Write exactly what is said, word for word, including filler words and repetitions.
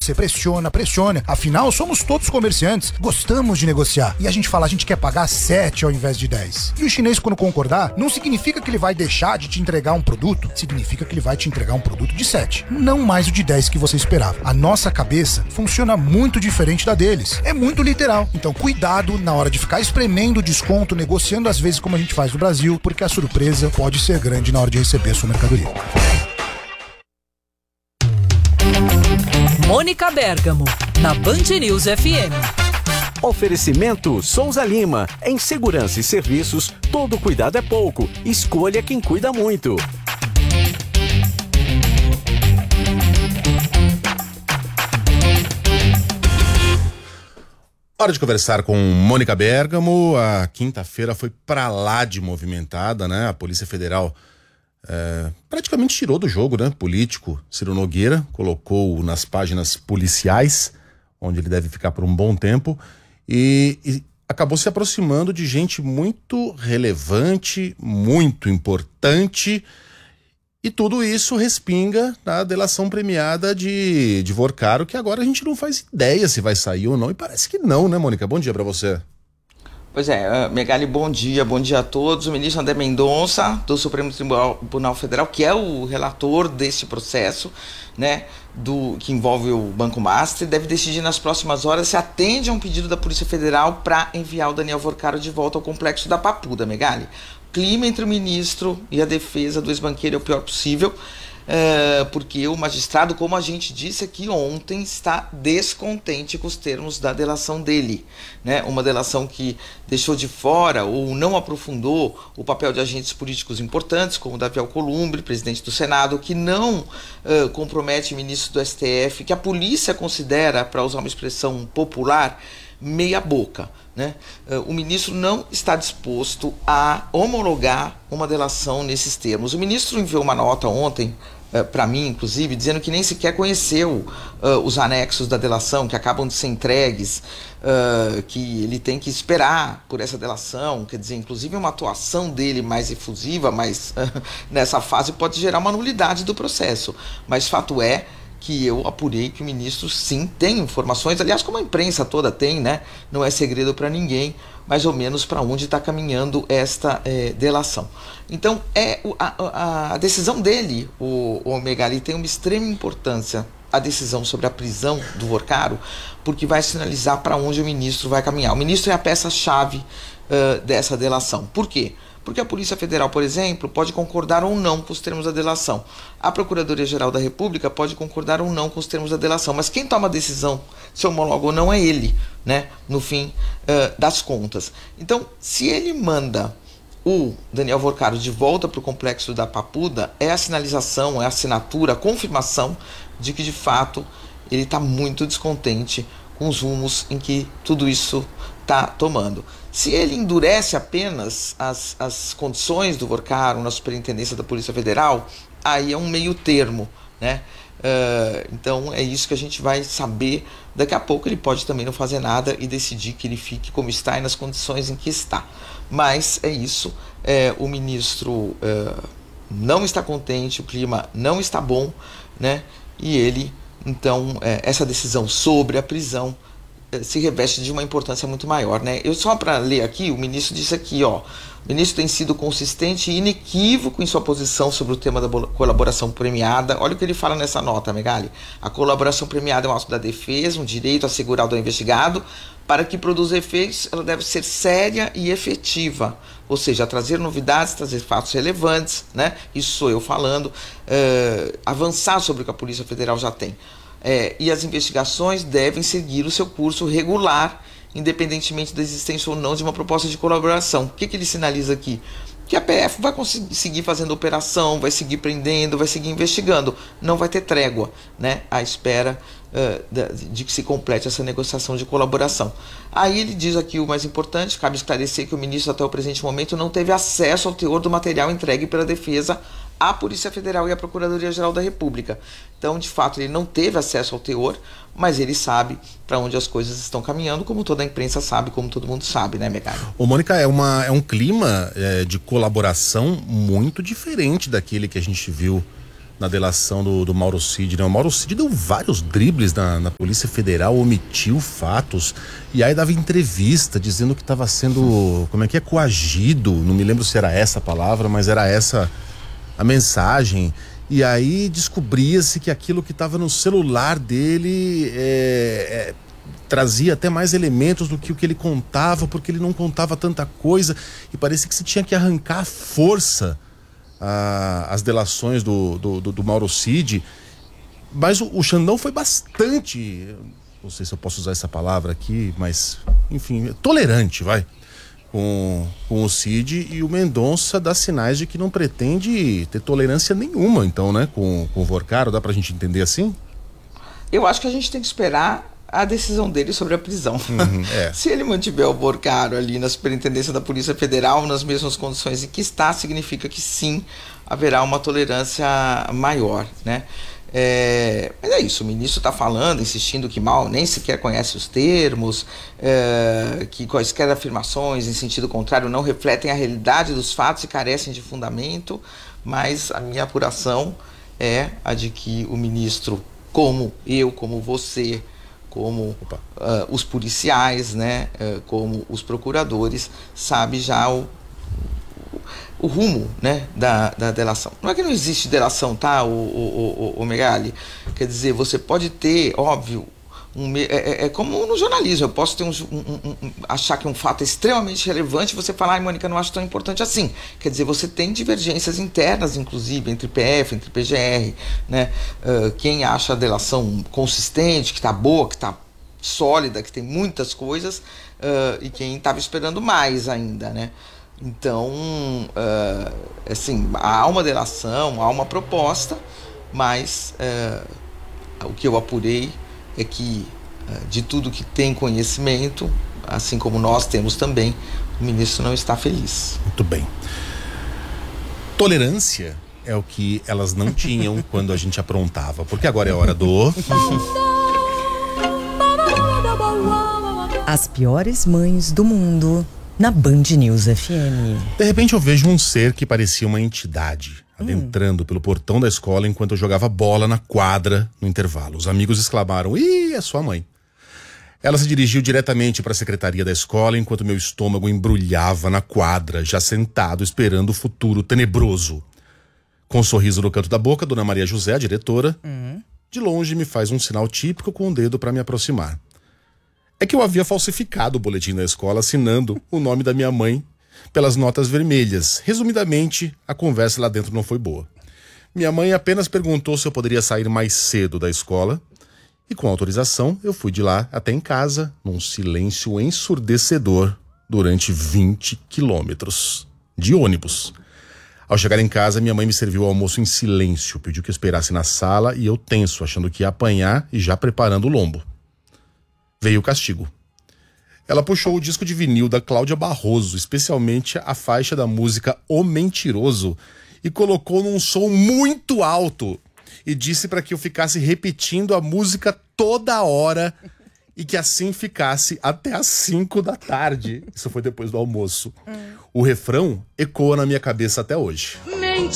você pressiona, pressiona. Afinal, somos todos comerciantes, gostamos de negociar. E a gente fala, a gente quer pagar sete ao invés de dez. E o chinês, quando concordar, não significa que ele vai deixar de te entregar um produto, significa que ele vai te entregar um produto de sete, não mais o de dez que você esperava. A nossa cabeça funciona muito diferente da deles. É muito literal. Então, cuidado na hora de ficar espremendo o desconto, negociando às vezes como a gente faz no Brasil, porque a surpresa pode ser grande na hora de receber a sua mercadoria. Mônica Bergamo, na Band News F M. Oferecimento Souza Lima. Em segurança e serviços, todo cuidado é pouco. Escolha quem cuida muito. Hora de conversar com Mônica Bergamo. A quinta-feira foi pra lá de movimentada, né? A Polícia Federal é, praticamente tirou do jogo, né? Político Ciro Nogueira, colocou nas páginas policiais, onde ele deve ficar por um bom tempo, e, e acabou se aproximando de gente muito relevante, muito importante. E tudo isso respinga na delação premiada de, de Vorcaro, que agora a gente não faz ideia se vai sair ou não, e parece que não, né, Mônica? Bom dia pra você. Pois é, Megali, bom dia, bom dia a todos. O ministro André Mendonça, do Supremo Tribunal Federal, que é o relator deste processo, né, do, que envolve o Banco Master, deve decidir nas próximas horas se atende a um pedido da Polícia Federal para enviar o Daniel Vorcaro de volta ao complexo da Papuda, Megali. Clima entre o ministro e a defesa do ex-banqueiro é o pior possível, é, porque o magistrado, como a gente disse aqui ontem, está descontente com os termos da delação dele, né? Uma delação que deixou de fora ou não aprofundou o papel de agentes políticos importantes, como Davi Alcolumbre, presidente do Senado, que não uh, compromete o ministro do S T F, que a polícia considera, para usar uma expressão popular, meia boca, né? O ministro não está disposto a homologar uma delação nesses termos. O ministro enviou uma nota ontem, uh, para mim, inclusive, dizendo que nem sequer conheceu uh, os anexos da delação, que acabam de ser entregues, uh, que ele tem que esperar por essa delação, quer dizer, inclusive uma atuação dele mais efusiva, mas uh, nessa fase pode gerar uma nulidade do processo. Mas fato é que eu apurei que o ministro sim tem informações, aliás, como a imprensa toda tem, né? Não é segredo para ninguém, mais ou menos para onde está caminhando esta é, delação. Então, é a, a, a decisão dele, o, o Megali, tem uma extrema importância, a decisão sobre a prisão do Vorcaro, porque vai sinalizar para onde o ministro vai caminhar. O ministro é a peça-chave uh, dessa delação. Por quê? Porque a Polícia Federal, por exemplo, pode concordar ou não com os termos da delação. A Procuradoria-Geral da República pode concordar ou não com os termos da delação. Mas quem toma a decisão se homologa ou não é ele, né? No fim uh, das contas. Então, se ele manda o Daniel Vorcaro de volta para o complexo da Papuda, é a sinalização, é a assinatura, a confirmação de que, de fato, ele está muito descontente com os rumos em que tudo isso está tomando. Se ele endurece apenas as, as condições do Vorcaro na Superintendência da Polícia Federal, aí é um meio termo, né? Uh, então é isso que a gente vai saber. Daqui a pouco ele pode também não fazer nada e decidir que ele fique como está e nas condições em que está. Mas é isso, é, o ministro uh, não está contente, o clima não está bom, né? E ele, então, é, essa decisão sobre a prisão se reveste de uma importância muito maior, né? Eu só para ler aqui, o ministro disse aqui, ó, o ministro tem sido consistente e inequívoco em sua posição sobre o tema da colaboração premiada. Olha o que ele fala nessa nota, Megali. A colaboração premiada é um ato da defesa, um direito assegurado ao investigado. Para que produza efeitos, ela deve ser séria e efetiva, ou seja, trazer novidades, trazer fatos relevantes, né? Isso sou eu falando, uh, avançar sobre o que a Polícia Federal já tem. É, e as investigações devem seguir o seu curso regular, independentemente da existência ou não de uma proposta de colaboração. O que, que ele sinaliza aqui? Que a P F vai conseguir seguir fazendo operação, vai seguir prendendo, vai seguir investigando. Não vai ter trégua, né, à espera uh, de, de que se complete essa negociação de colaboração. Aí ele diz aqui o mais importante: cabe esclarecer que o ministro até o presente momento não teve acesso ao teor do material entregue pela defesa à Polícia Federal e à Procuradoria-Geral da República. Então, de fato, ele não teve acesso ao teor, mas ele sabe para onde as coisas estão caminhando, como toda a imprensa sabe, como todo mundo sabe, né, Megali? Ô, Mônica, é, uma, é um clima é, de colaboração muito diferente daquele que a gente viu na delação do, do Mauro Cid, né? O Mauro Cid deu vários dribles na, na Polícia Federal, omitiu fatos e aí dava entrevista dizendo que estava sendo, como é que é, coagido, não me lembro se era essa a palavra, mas era essa a mensagem. E aí descobria-se que aquilo que estava no celular dele é, é, trazia até mais elementos do que o que ele contava, porque ele não contava tanta coisa e parecia que se tinha que arrancar a força A, as delações do, do, do, do Mauro Cid, mas o, o Xandão foi bastante, não sei se eu posso usar essa palavra aqui, mas enfim, tolerante, vai, com, com o Cid, e o Mendonça dá sinais de que não pretende ter tolerância nenhuma, então, né, com, com o Vorcaro, dá pra gente entender assim? Eu acho que a gente tem que esperar a decisão dele sobre a prisão. Uhum, é. Se ele mantiver o Vorcaro ali na Superintendência da Polícia Federal, nas mesmas condições em que está, significa que sim, haverá uma tolerância maior, né? É, mas é isso, o ministro está falando, insistindo que mal nem sequer conhece os termos, é, que quaisquer afirmações em sentido contrário não refletem a realidade dos fatos e carecem de fundamento, mas a minha apuração é a de que o ministro, como eu, como você, como uh, os policiais, né, uh, como os procuradores, sabe já o, o, o rumo, né, da, da delação. Não é que não existe delação, tá, o, o, o, o Megali? Quer dizer, você pode ter, óbvio, um, é, é como no jornalismo, eu posso ter um, um, um, achar que um fato é extremamente relevante e você falar, ai, Mônica, não acho tão importante assim. Quer dizer, você tem divergências internas, inclusive, entre P F, entre P G R, né? Uh, quem acha a delação consistente, que está boa, que está sólida, que tem muitas coisas, uh, e quem estava esperando mais ainda, né? Então, uh, assim, há uma delação, há uma proposta, mas uh, o que eu apurei é que, de tudo que tem conhecimento, assim como nós temos também, o ministro não está feliz. Muito bem. Tolerância é o que elas não tinham quando a gente aprontava, porque agora é hora do... As piores mães do mundo, na Band News F M. De repente eu vejo um ser que parecia uma entidade adentrando hum. pelo portão da escola enquanto eu jogava bola na quadra no intervalo. Os amigos exclamaram, ih, é sua mãe. Ela se dirigiu diretamente para a secretaria da escola enquanto meu estômago embrulhava na quadra, já sentado esperando o futuro tenebroso. Com um sorriso no canto da boca, Dona Maria José, a diretora, hum. de longe me faz um sinal típico com o dedo para me aproximar. É que eu havia falsificado o boletim da escola assinando o nome da minha mãe pelas notas vermelhas. Resumidamente, a conversa lá dentro não foi boa. Minha mãe apenas perguntou se eu poderia sair mais cedo da escola e, com autorização, eu fui de lá até em casa, num silêncio ensurdecedor, durante vinte quilômetros de ônibus. Ao chegar em casa, minha mãe me serviu o almoço em silêncio, pediu que eu esperasse na sala e eu tenso, achando que ia apanhar e já preparando o lombo. Veio o castigo. Ela puxou o disco de vinil da Cláudia Barroso, especialmente a faixa da música O Mentiroso, e colocou num som muito alto e disse para que eu ficasse repetindo a música toda hora e que assim ficasse até às cinco da tarde. Isso foi depois do almoço. Hum. O refrão ecoa na minha cabeça até hoje.